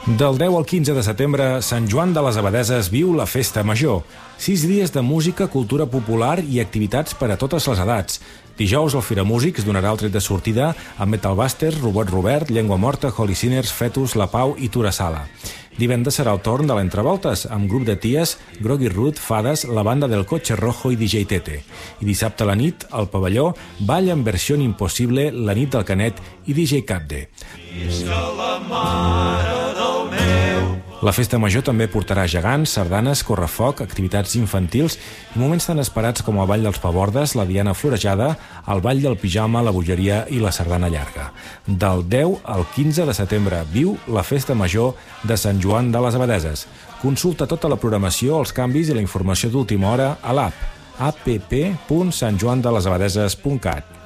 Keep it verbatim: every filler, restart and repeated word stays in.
Del deu al quinze de setembre, Sant Joan de les Abadeses viu la Festa Major. Sis dies de música, cultura popular i activitats per a totes les edats. Dijous, el Firamúsics donarà el tret de sortida amb Metal Busters, Robot Robert, Llengua Morta, Holy Sinners, Fetus, La Pau i Turasala. Divendres serà el torn de l'Entrevoltes, amb grup de ties, Groggy Root, Fades, la banda del Cotxe Rojo i D J Tete. I dissabte a la nit, al pavelló, ball en versió impossible, La nit del Canet i D J Capde. La Festa Major també portarà gegants, sardanes, correfoc, activitats infantils i moments tan esperats com el Ball dels Pavordes, la Diana Florejada, el Ball del Pijama, la Bogeria i la Sardana Llarga. Del deu al quinze de setembre viu la Festa Major de Sant Joan de les Abadeses. Consulta tota la programació, els canvis i la informació d'última hora a l'app app punt sant joan de les abadeses punt cat.